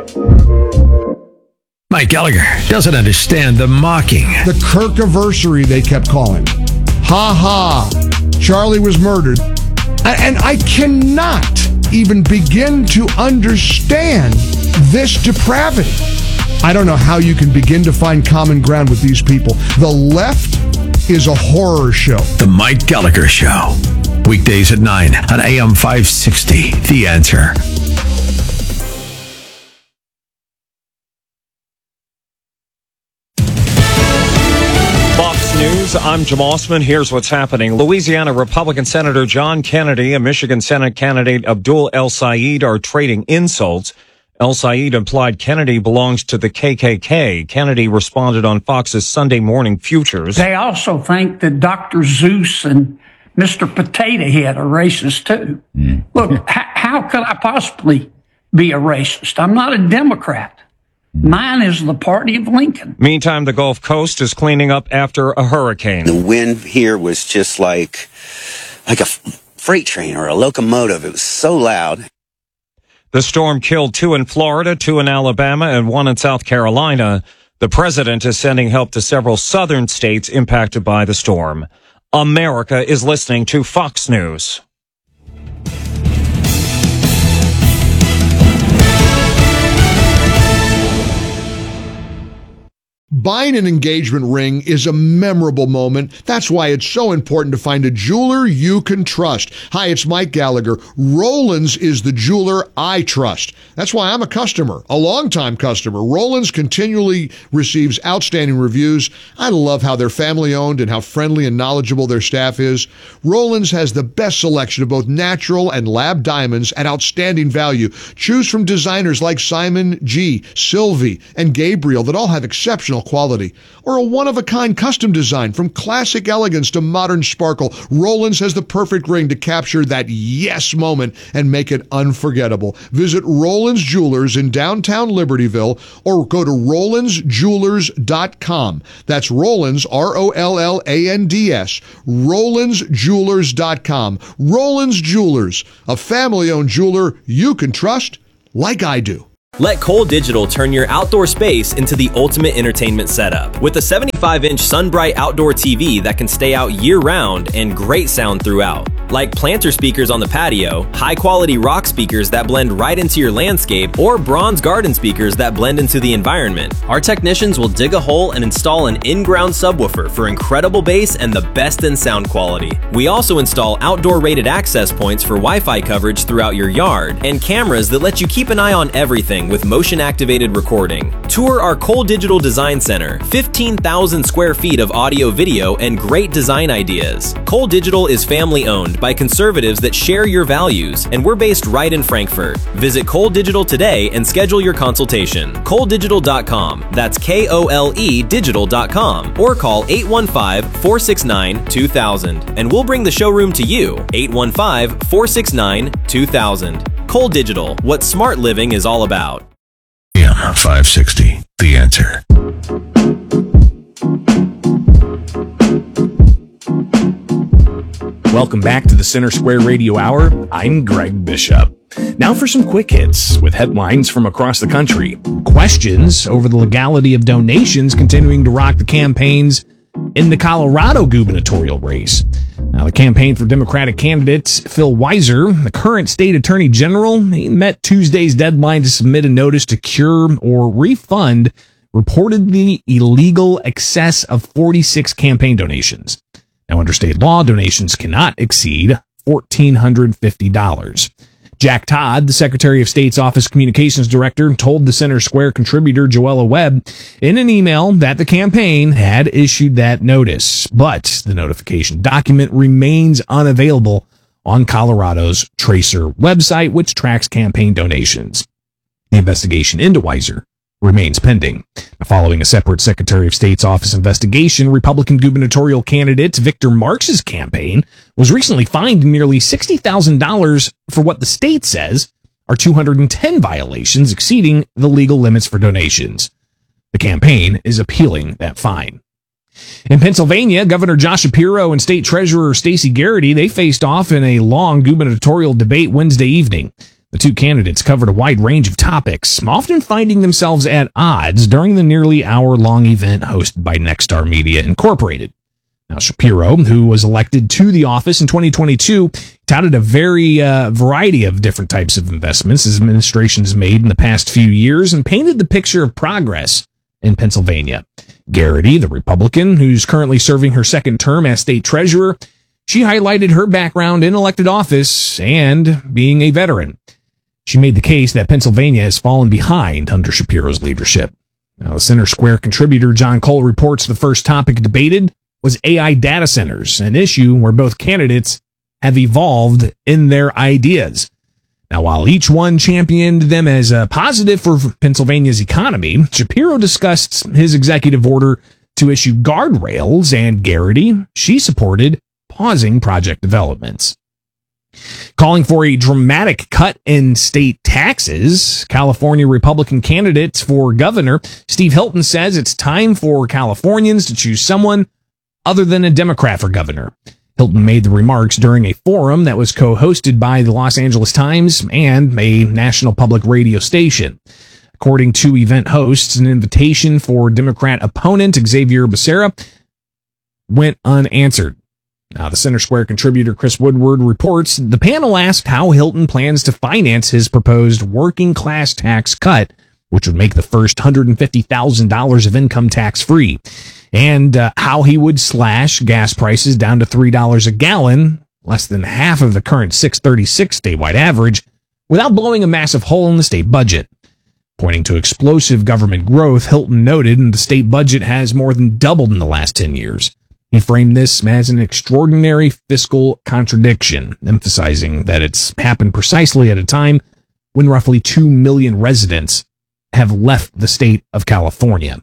Mike Gallagher doesn't understand the mocking. The Kirkiversary, they kept calling. Ha ha. Charlie was murdered. And I cannot even begin to understand this depravity. I don't know how you can begin to find common ground with these people. The left is a horror show. The Mike Gallagher Show. Weekdays at 9 on AM 560. The Answer. Fox News, I'm Jim Osman. Here's what's happening. Louisiana Republican Senator John Kennedy and Michigan Senate candidate Abdul El Sayed are trading insults. El Sayed implied Kennedy belongs to the KKK. Kennedy responded on Fox's Sunday Morning Futures. They also think that Dr. Zeus and Mr. Potato Head are racist, too. Look, how could I possibly be a racist? I'm not a Democrat. Mine is the party of Lincoln. Meantime, the Gulf Coast is cleaning up after a hurricane. The wind here was just like a freight train or a locomotive. It was so loud. The storm killed 2 in Florida, 2 in Alabama, and 1 in South Carolina. The president is sending help to several southern states impacted by the storm. America is listening to Fox News. Buying an engagement ring is a memorable moment. That's why it's so important to find a jeweler you can trust. Hi, it's Mike Gallagher. Rollins is the jeweler I trust. That's why I'm a customer, a longtime customer. Rollins continually receives outstanding reviews. I love how they're family-owned and how friendly and knowledgeable their staff is. Rollins has the best selection of both natural and lab diamonds at outstanding value. Choose from designers like Simon G., Sylvie, and Gabriel that all have exceptional quality, or a one-of-a-kind custom design from classic elegance to modern sparkle. Rollins has the perfect ring to capture that yes moment and make it unforgettable. Visit Rollins Jewelers in downtown Libertyville or go to RollinsJewelers.com. That's Rollins, ROLLANDS, RollinsJewelers.com. Rollins Jewelers, a family-owned jeweler you can trust like I do. Let Cole Digital turn your outdoor space into the ultimate entertainment setup. With a 75-inch SunBright outdoor TV that can stay out year-round and great sound throughout. Like planter speakers on the patio, high-quality rock speakers that blend right into your landscape, or bronze garden speakers that blend into the environment. Our technicians will dig a hole and install an in-ground subwoofer for incredible bass and the best in sound quality. We also install outdoor-rated access points for Wi-Fi coverage throughout your yard, and cameras that let you keep an eye on everything with motion-activated recording. Tour our Cole Digital Design Center, 15,000 square feet of audio, video, and great design ideas. Cole Digital is family-owned by conservatives that share your values, and we're based right in Frankfurt. Visit Cole Digital today and schedule your consultation. ColeDigital.com. That's KOLE Digital.com. Or call 815-469-2000, and we'll bring the showroom to you. 815-469-2000. Cole Digital, what smart living is all about. Yeah, 560. The Answer. Welcome back to the Center Square Radio Hour. I'm Greg Bishop. Now for some quick hits with headlines from across the country. Questions over the legality of donations continuing to rock the campaigns in the Colorado gubernatorial race. Now, the campaign for Democratic candidate Phil Weiser, the current state attorney general, he met Tuesday's deadline to submit a notice to cure or refund reportedly illegal excess of 46 campaign donations. Now, under state law, donations cannot exceed $1,450. Jack Todd, the Secretary of State's Office Communications Director, told the Center Square contributor Joella Webb in an email that the campaign had issued that notice, but the notification document remains unavailable on Colorado's Tracer website, which tracks campaign donations. The investigation into Weiser remains pending. Following a separate Secretary of State's Office investigation, Republican gubernatorial candidate Victor Marx's campaign was recently fined nearly $60,000 for what the state says are 210 violations exceeding the legal limits for donations. The campaign is appealing that fine. In Pennsylvania, Governor Josh Shapiro and State Treasurer Stacey Garrity, they faced off in a long gubernatorial debate Wednesday evening. The two candidates covered a wide range of topics, often finding themselves at odds during the nearly hour-long event hosted by Nexstar Media Incorporated. Now, Shapiro, who was elected to the office in 2022, touted a variety of different types of investments his administration has made in the past few years and painted the picture of progress in Pennsylvania. Garrity, the Republican, who's currently serving her second term as state treasurer, she highlighted her background in elected office and being a veteran. She made the case that Pennsylvania has fallen behind under Shapiro's leadership. Now, the Center Square contributor John Cole reports the first topic debated was AI data centers, an issue where both candidates have evolved in their ideas. Now, while each one championed them as a positive for Pennsylvania's economy, Shapiro discussed his executive order to issue guardrails, and Garrity, she supported pausing project developments. Calling for a dramatic cut in state taxes, California Republican candidate for governor Steve Hilton says it's time for Californians to choose someone other than a Democrat for governor. Hilton made the remarks during a forum that was co-hosted by the Los Angeles Times and a national public radio station. According to event hosts, an invitation for Democrat opponent Xavier Becerra went unanswered. Now, the Center Square contributor Chris Woodward reports the panel asked how Hilton plans to finance his proposed working class tax cut, which would make the first $150,000 of income tax free, and how he would slash gas prices down to $3 a gallon, less than half of the current $6.36 statewide average, without blowing a massive hole in the state budget. Pointing to explosive government growth, Hilton noted the state budget has more than doubled in the last 10 years. He framed this as an extraordinary fiscal contradiction, emphasizing that it's happened precisely at a time when roughly 2 million residents have left the state of California.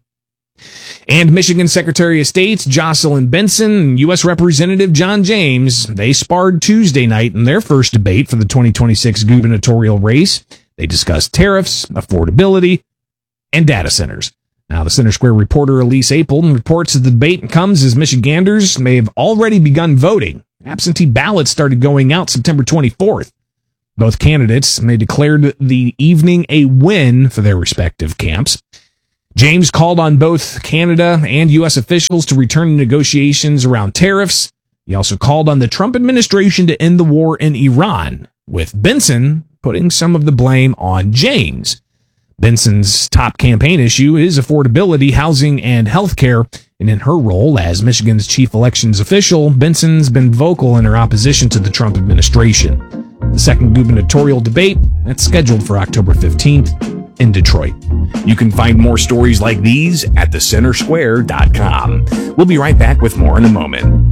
And Michigan Secretary of State Jocelyn Benson and U.S. Representative John James, they sparred Tuesday night in their first debate for the 2026 gubernatorial race. They discussed tariffs, affordability, and data centers. Now, the Center Square reporter Elise Apel reports that the debate comes as Michiganders may have already begun voting. Absentee ballots started going out September 24th. Both candidates, they declared the evening a win for their respective camps. James called on both Canada and U.S. officials to return to negotiations around tariffs. He also called on the Trump administration to end the war in Iran, with Benson putting some of the blame on James. Benson's top campaign issue is affordability, housing, and health care. And in her role as Michigan's chief elections official, Benson's been vocal in her opposition to the Trump administration. The second gubernatorial debate, that's scheduled for October 15th in Detroit. You can find more stories like these at thecentersquare.com. We'll be right back with more in a moment.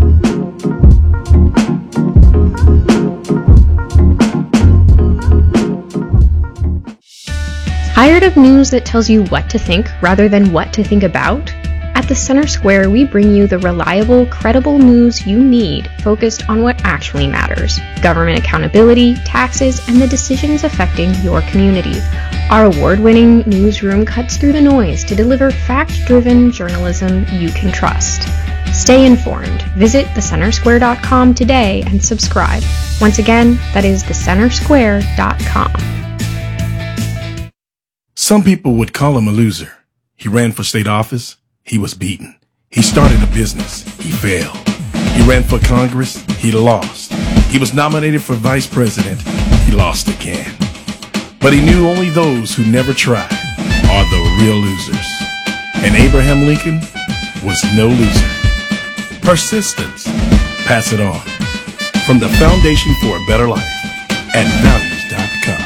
Tired of news that tells you what to think rather than what to think about? At the Center Square, we bring you the reliable, credible news you need focused on what actually matters: government accountability, taxes, and the decisions affecting your community. Our award-winning newsroom cuts through the noise to deliver fact-driven journalism you can trust. Stay informed. Visit thecentersquare.com today and subscribe. Once again, that is thecentersquare.com. Some people would call him a loser. He ran for state office. He was beaten. He started a business. He failed. He ran for Congress. He lost. He was nominated for vice president. He lost again. But he knew only those who never tried are the real losers. And Abraham Lincoln was no loser. Persistence. Pass it on. From the Foundation for a Better Life at values.com.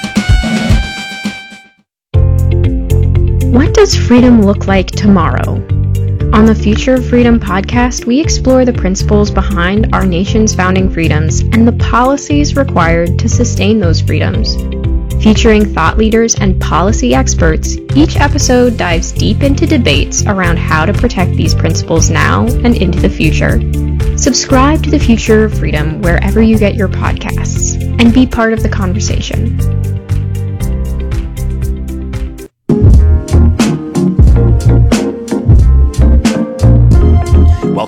What does freedom look like tomorrow? On the Future of Freedom podcast, we explore the principles behind our nation's founding freedoms and the policies required to sustain those freedoms. Featuring thought leaders and policy experts, each episode dives deep into debates around how to protect these principles now and into the future. Subscribe to the Future of Freedom wherever you get your podcasts and be part of the conversation.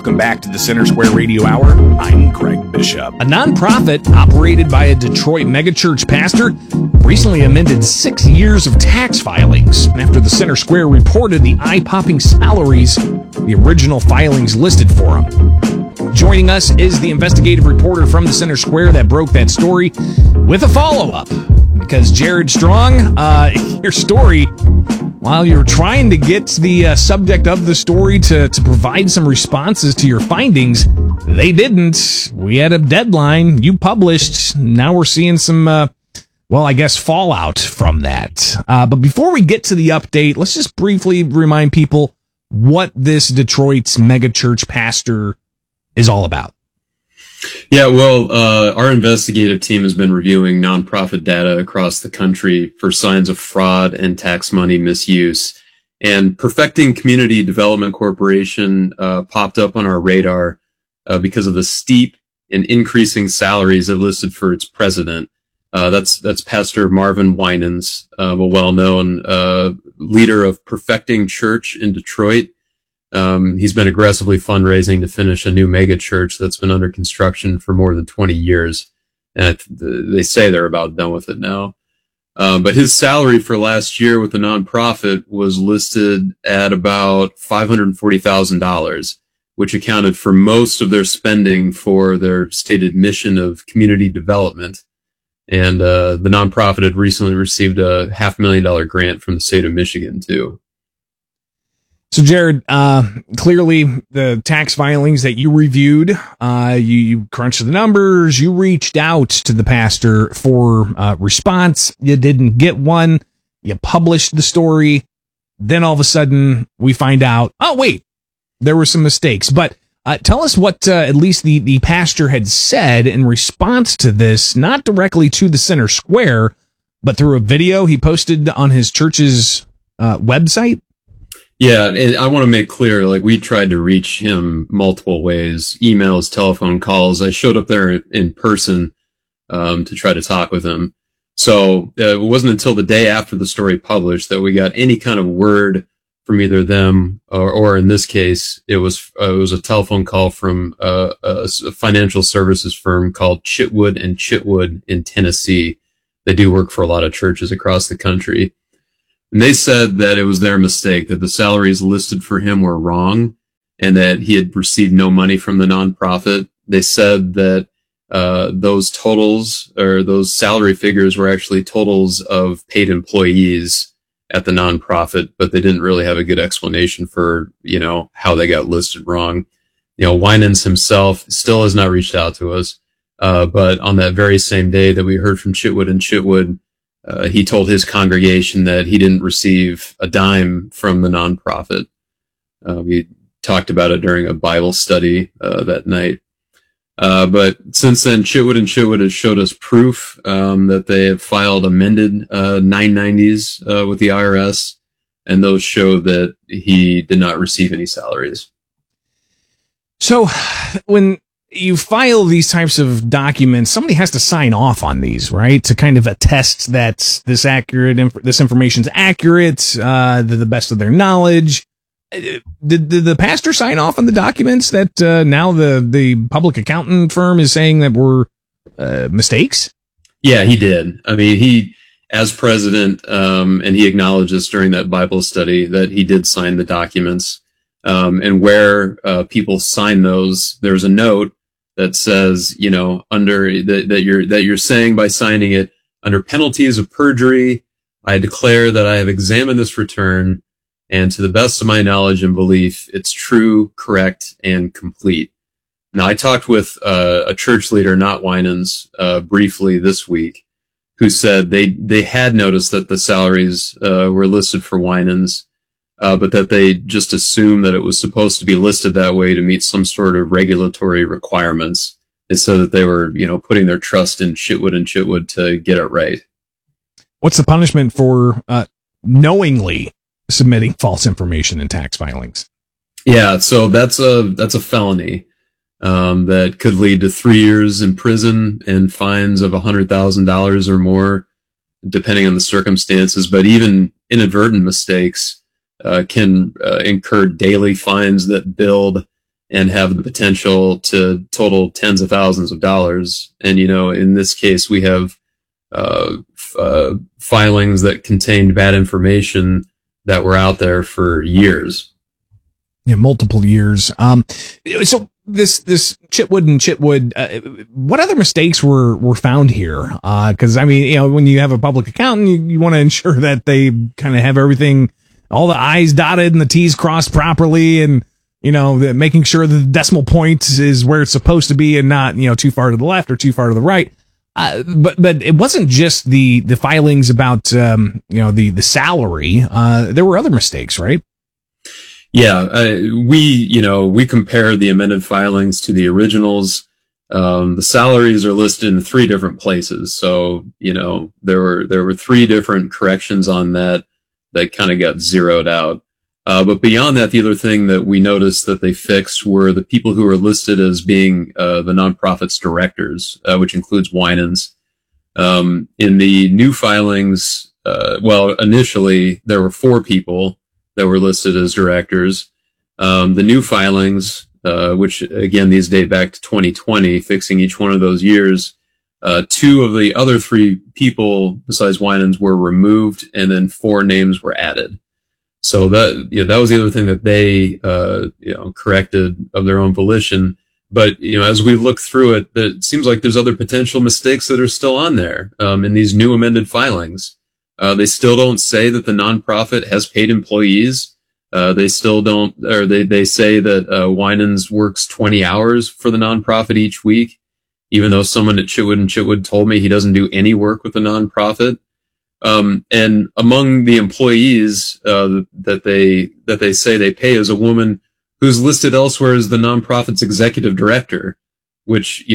Welcome back to the Center Square Radio Hour. I'm Craig Bishop. A nonprofit operated by a Detroit megachurch pastor recently amended 6 years of tax filings after the Center Square reported the eye-popping salaries the original filings listed for him. Joining us is the investigative reporter from the Center Square that broke that story with a follow-up. Because Jared Strong, your story, while you're trying to get the subject of the story to provide some responses to your findings, they didn't. We had a deadline. You published. Now we're seeing some, I guess, fallout from that. But before we get to the update, let's just briefly remind people what this Detroit's megachurch pastor is all about. Yeah, well, our investigative team has been reviewing nonprofit data across the country for signs of fraud and tax money misuse. And Perfecting Community Development Corporation popped up on our radar because of the steep and increasing salaries it listed for its president. That's Pastor Marvin Winans, a well-known leader of Perfecting Church in Detroit. He's been aggressively fundraising to finish a new mega church that's been under construction for more than 20 years. And they say they're about done with it now. But his salary for last year with the nonprofit was listed at about $540,000, which accounted for most of their spending for their stated mission of community development. And the nonprofit had recently received a $500,000 grant from the state of Michigan, too. So, Jared, clearly the tax filings that you reviewed, you crunched the numbers, you reached out to the pastor for response. You didn't get one. You published the story. Then all of a sudden we find out, oh, wait, there were some mistakes. But tell us what at least the pastor had said in response to this, not directly to the Center Square, but through a video he posted on his church's website. Yeah, and I want to make clear, we tried to reach him multiple ways, emails, telephone calls. I showed up there in person to try to talk with him. So it wasn't until the day after the story published that we got any kind of word from either them or in this case, it was a telephone call from a financial services firm called Chitwood & Chitwood in Tennessee. They do work for a lot of churches across the country. And they said that it was their mistake, that the salaries listed for him were wrong and that he had received no money from the nonprofit. They said that those totals or those salary figures were actually totals of paid employees at the nonprofit, but they didn't really have a good explanation for, how they got listed wrong. Winans himself still has not reached out to us. But on that very same day that we heard from Chitwood & Chitwood, he told his congregation that he didn't receive a dime from the nonprofit. We talked about it during a Bible study that night. But since then, Chitwood & Chitwood has showed us proof that they have filed amended 990s with the IRS, and those show that he did not receive any salaries. So when you file these types of documents, somebody has to sign off on these, right? To kind of attest that this information's accurate, to the best of their knowledge. Did the pastor sign off on the documents that now the public accountant firm is saying that were mistakes? Yeah, he did. I mean, he, as president, and he acknowledged this during that Bible study, that he did sign the documents. And where people sign those, there's a note that says, under that you're saying by signing it, under penalties of perjury, I declare that I have examined this return, and to the best of my knowledge and belief, it's true, correct, and complete. Now, I talked with a church leader, not Winans, briefly this week, who said they had noticed that the salaries were listed for Winans, but that they just assumed that it was supposed to be listed that way to meet some sort of regulatory requirements. And so that they were, putting their trust in Chitwood & Chitwood to get it right. What's the punishment for knowingly submitting false information in tax filings? Yeah, so that's a felony that could lead to 3 years in prison and fines of $100,000 or more, depending on the circumstances. But even inadvertent mistakes can incur daily fines that build and have the potential to total tens of thousands of dollars. And, in this case, we have filings that contained bad information that were out there for years. Yeah, multiple years. So this Chitwood and Chitwood, what other mistakes were found here? Because when you have a public accountant, you want to ensure that they kind of have everything, all the I's dotted and the T's crossed properly, and making sure the decimal point is where it's supposed to be and not too far to the left or too far to the right. But it wasn't just the filings about the salary. There were other mistakes, right? Yeah, we compare the amended filings to the originals. The salaries are listed in 3 different places. So, there were 3 different corrections on that kind of got zeroed out. But beyond that, the other thing that we noticed that they fixed were the people who were listed as being the nonprofit's directors, which includes Winans. In the new filings, initially there were 4 people that were listed as directors. The new filings, which again, these date back to 2020, fixing each one of those years, 2 of the other 3 people besides Winans were removed, and then 4 names were added. So that was the other thing that they, corrected of their own volition. But, as we look through it, it seems like there's other potential mistakes that are still on there, in these new amended filings. They still don't say that the nonprofit has paid employees. They still don't, or they say that, Winans works 20 hours for the nonprofit each week, even though someone at Chitwood and Chitwood told me he doesn't do any work with the nonprofit. And among the employees, that they say they pay is a woman who's listed elsewhere as the nonprofit's executive director, which,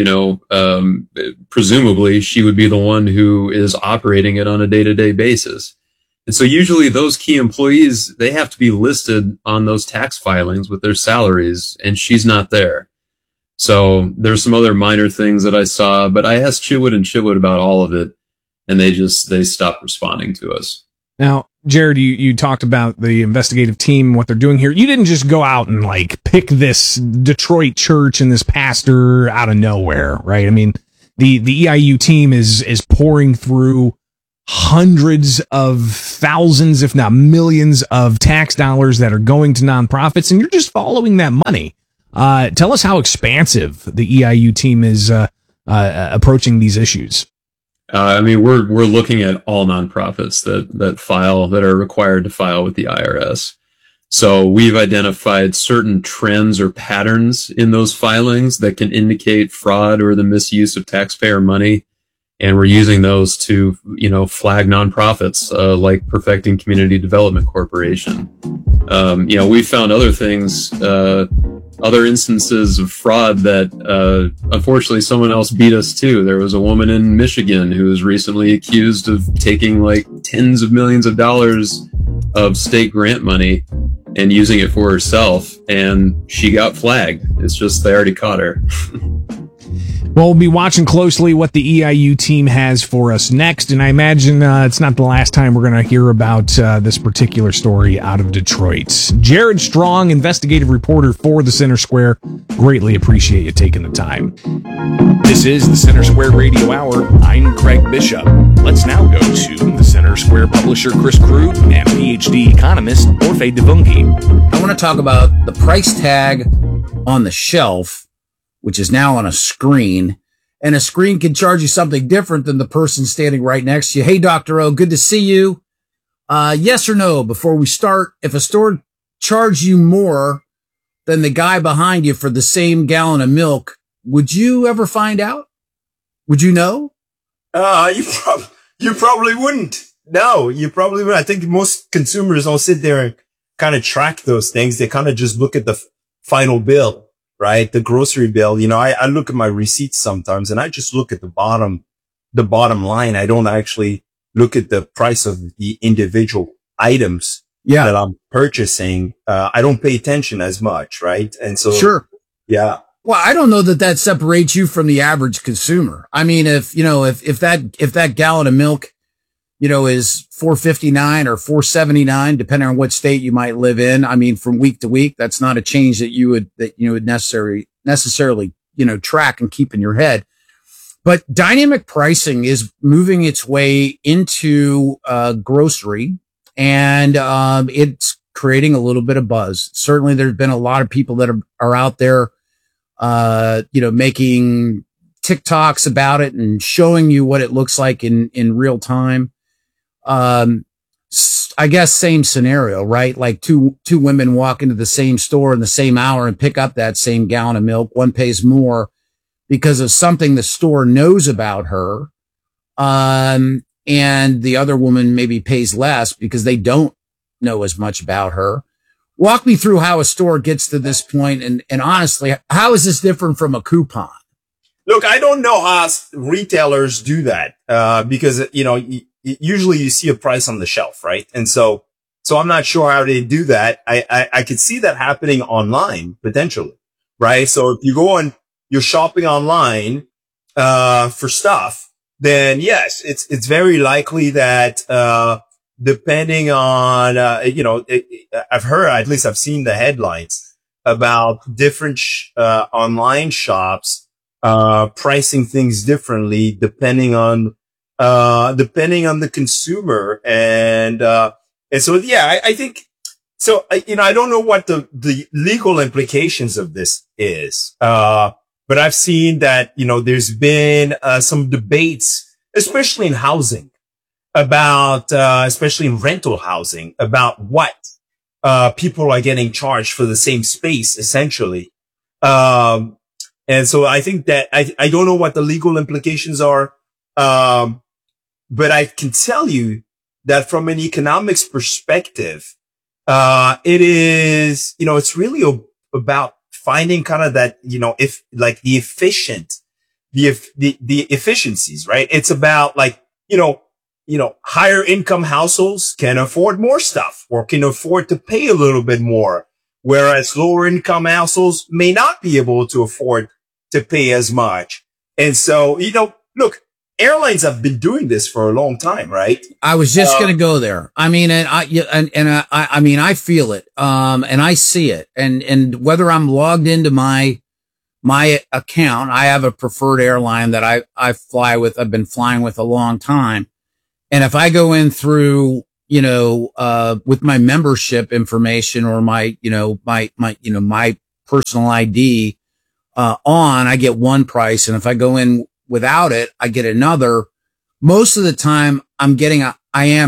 presumably she would be the one who is operating it on a day-to-day basis. And so usually those key employees, they have to be listed on those tax filings with their salaries, and she's not there. So there's some other minor things that I saw, but I asked Chitwood and Chitwood about all of it, and they stopped responding to us. Now, Jared, you talked about the investigative team, what they're doing here. You didn't just go out and pick this Detroit church and this pastor out of nowhere, right? I mean, the EIU team is pouring through hundreds of thousands, if not millions, of tax dollars that are going to nonprofits, and you're just following that money. Tell us how expansive the EIU team is approaching these issues. We're looking at all nonprofits that are required to file with the IRS. So we've identified certain trends or patterns in those filings that can indicate fraud or the misuse of taxpayer money. And we're using those to, flag nonprofits, like Perfecting Community Development Corporation. We found other things, other instances of fraud that, unfortunately someone else beat us to. There was a woman in Michigan who was recently accused of taking tens of millions of dollars of state grant money and using it for herself, and she got flagged. It's just they already caught her. Well, we'll be watching closely what the EIU team has for us next, and I imagine it's not the last time we're going to hear about this particular story out of Detroit. Jared Strong, investigative reporter for the Center Square. Greatly appreciate you taking the time. This is the Center Square Radio Hour. I'm Craig Bishop. Let's now go to the Center Square publisher Chris Krug and PhD economist Orphe Divounguy. I want to talk about the price tag on the shelf, which is now on a screen, and a screen can charge you something different than the person standing right next to you. Hey, Dr. O, good to see you. Yes or no, before we start, if a store charged you more than the guy behind you for the same gallon of milk, would you ever find out? Would you know? You probably wouldn't. No, you probably wouldn't. I think most consumers don't sit there and kind of track those things. They kind of just look at the final bill. Right? The grocery bill, I look at my receipts sometimes and I just look at the bottom line. I don't actually look at the price of the individual items that I'm purchasing. I don't pay attention as much. Right. And so, sure. Yeah. Well, I don't know that separates you from the average consumer. I mean, if that gallon of milk is $4.59 or $4.79, depending on what state you might live in. I mean, from week to week, that's not a change that you would necessarily, track and keep in your head. But dynamic pricing is moving its way into grocery, and it's creating a little bit of buzz. Certainly, there's been a lot of people that are out there, making TikToks about it and showing you what it looks like in real time. I guess same scenario, right? Like two women walk into the same store in the same hour and pick up that same gallon of milk. One pays more because of something the store knows about her. And the other woman maybe pays less because they don't know as much about her. Walk me through how a store gets to this point. And honestly, how is this different from a coupon? Look, I don't know how retailers do that, because, usually you see a price on the shelf, right? And so I'm not sure how they do that. I could see that happening online potentially, right? So if you go on, you're shopping online, for stuff, then yes, it's very likely that, depending on, I've heard, at least I've seen the headlines about different, online shops, pricing things differently depending on the consumer. And so, yeah, I think, so, I don't know what the legal implications of this is. But I've seen that, there's been, some debates, especially in housing about, especially in rental housing about what, people are getting charged for the same space, essentially. And so I think that I don't know what the legal implications are. But I can tell you that from an economics perspective, it is, it's really about finding kind of that, if like the efficiencies, right? It's about like, higher income households can afford more stuff or can afford to pay a little bit more, whereas lower income households may not be able to afford to pay as much. And so, look, airlines have been doing this for a long time, right? I was just going to go there. I mean, I mean, I feel it, and I see it. And whether I'm logged into my account, I have a preferred airline that I fly with. I've been flying with a long time. And if I go in through, with my membership information or my personal ID, I get one price. And if I go in without it, I get another. Most of the time I'm getting a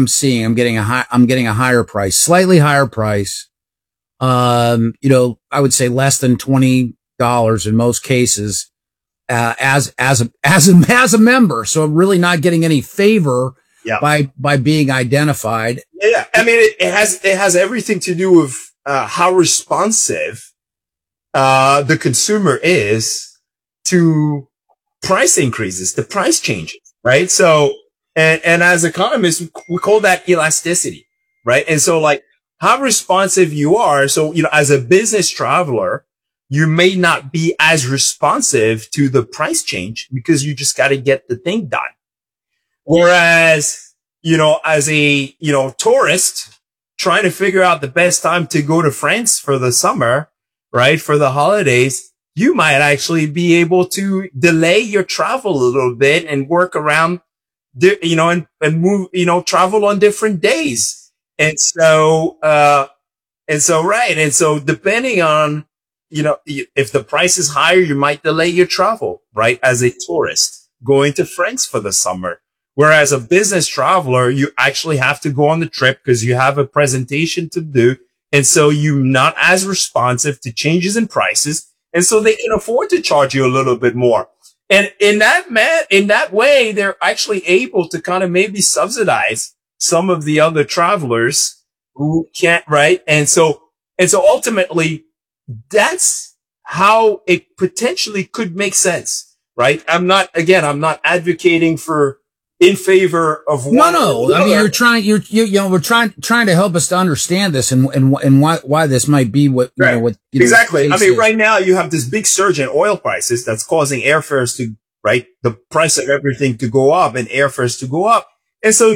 higher price, slightly higher price. I would say less than $20 in most cases, as a member. So I'm really not getting any favor by being identified. Yeah. I mean, it has everything to do with, how responsive, the consumer is to price increases, the price changes, right? So, and as economists, we call that elasticity, right? And so like how responsive you are. So, as a business traveler, you may not be as responsive to the price change because you just got to get the thing done. Whereas, as a, tourist trying to figure out the best time to go to France for the summer, right? For the holidays, you might actually be able to delay your travel a little bit and work around, and move, travel on different days. And so, right. And so depending on, if the price is higher, you might delay your travel, right? As a tourist going to France for the summer. Whereas a business traveler, you actually have to go on the trip because you have a presentation to do. And so you're not as responsive to changes in prices. And so they can afford to charge you a little bit more. And in that way, they're actually able to kind of maybe subsidize some of the other travelers who can't, right? And so ultimately, that's how it potentially could make sense, right? I'm not advocating in favor of one. No. I mean, we're trying to help us to understand this and why this might be what, right. Exactly. I mean, right now you have this big surge in oil prices that's causing airfares the price of everything to go up and airfares to go up. And so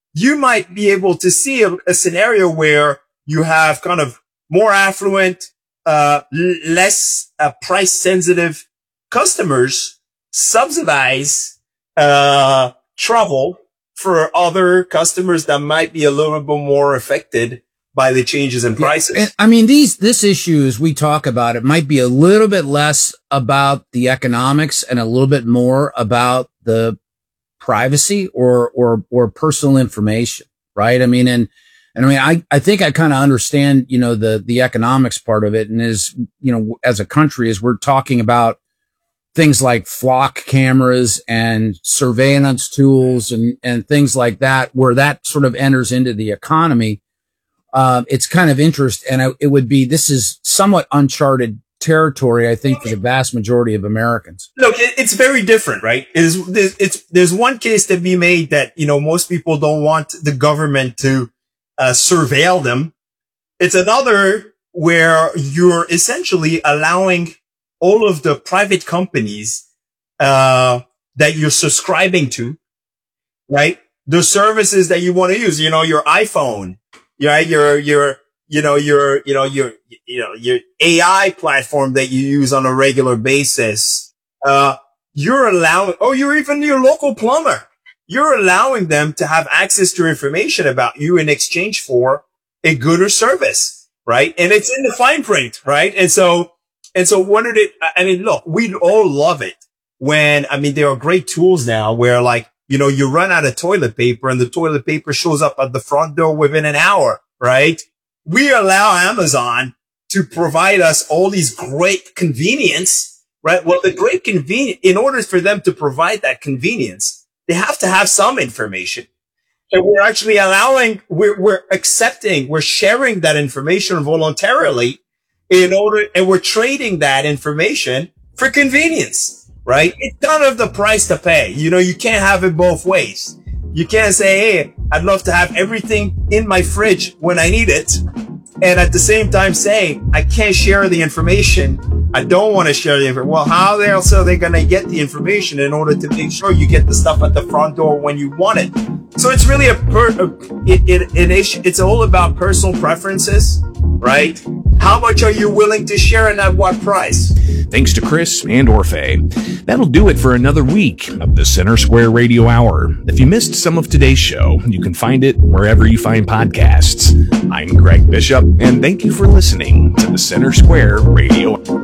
you might be able to see a scenario where you have kind of more affluent, less price sensitive customers subsidize travel for other customers that might be a little bit more affected by the changes in prices. Yeah, and, I mean, this issues we talk about, it might be a little bit less about the economics and a little bit more about the privacy or personal information, right? I mean, and I mean, I think I kind of understand, you know, the economics part of it. And as, you know, as a country, as we're talking about things like flock cameras and surveillance tools and things like that, where that sort of enters into the economy, it's kind of interesting. And it would be, this is somewhat uncharted territory, I think, for the vast majority of Americans. Look, it's very different, right? There's one case to be made that, you know, most people don't want the government to surveil them. It's another where you're essentially allowing all of the private companies that you're subscribing to, right? The services that you want to use, you know, your iPhone, right? Your AI platform that you use on a regular basis. You're allowing, you're even your local plumber. You're allowing them to have access to information about you in exchange for a good or service, right? And it's in the fine print, right? And so look, we'd all love it when, I mean, there are great tools now where, like, you know, you run out of toilet paper and the toilet paper shows up at the front door within an hour, right? We allow Amazon to provide us all these great convenience, right? Well, the great convenience, in order for them to provide that convenience, they have to have some information. And we're actually we're sharing that information voluntarily and we're trading that information for convenience, right? It's kind of the price to pay. You know, you can't have it both ways. You can't say, hey, I'd love to have everything in my fridge when I need it, and at the same time say, I can't share the information. I don't want to share the information. Well, how else are they going to get the information in order to make sure you get the stuff at the front door when you want it? So it's really an issue. It's all about personal preferences, right? How much are you willing to share and at what price? Thanks to Chris and Orphe. That'll do it for another week of the Center Square Radio Hour. If you missed some of today's show, you can find it wherever you find podcasts. I'm Greg Bishop, and thank you for listening to the Center Square Radio Hour.